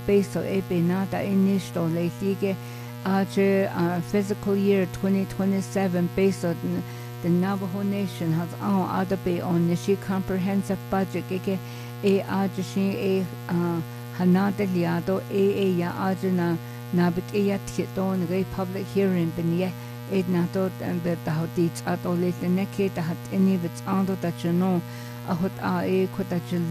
peso e penata inishto le tige fiscal year 2027 peso the Navajo Nation has adabe on nishi comprehensive budget ike e ajishin e hanada liado e ya ajina nabik e ya tieton re public hearing binye e nato the tahoti at ole the neke that any of its ando that you know ahot a e